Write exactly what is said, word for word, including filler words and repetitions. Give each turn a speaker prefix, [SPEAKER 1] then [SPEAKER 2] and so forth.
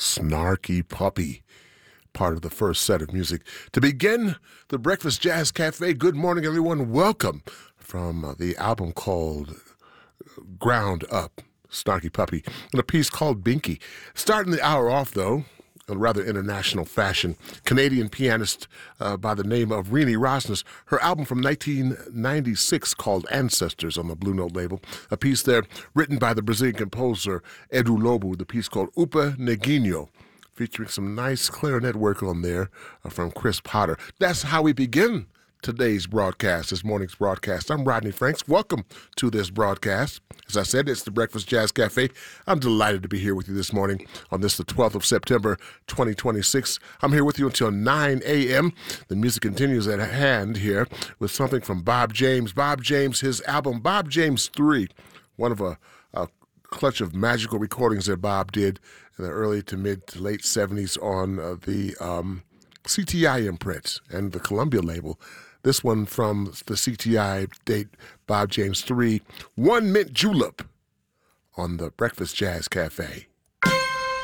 [SPEAKER 1] Snarky Puppy, part of the first set of music. To begin the Breakfast Jazz Cafe, good morning, everyone. Welcome from uh, the album called Ground Up, Snarky Puppy, and a piece called Binky. Starting the hour off, though, in rather international fashion, Canadian pianist uh, by the name of Renee Rosnes, her album from nineteen ninety-six called Ancestors on the Blue Note label, a piece there written by the Brazilian composer Edu Lobo, the piece called Upa Neguinho, featuring some nice clarinet work on there uh, from Chris Potter. That's how we begin today's broadcast, this morning's broadcast. I'm Rodney Franks. Welcome to this broadcast. As I said, it's the Breakfast Jazz Cafe. I'm delighted to be here with you this morning on this, the twelfth of September, twenty twenty-six. I'm here with you until nine a.m. The music continues at hand here with something from Bob James. Bob James, his album, Bob James three, one of a, a clutch of magical recordings that Bob did in the early to mid to late seventies on uh, the um, C T I imprint and the Columbia label. This one from the C T I date, Bob James three, One Mint Julep on the Breakfast Jazz Cafe.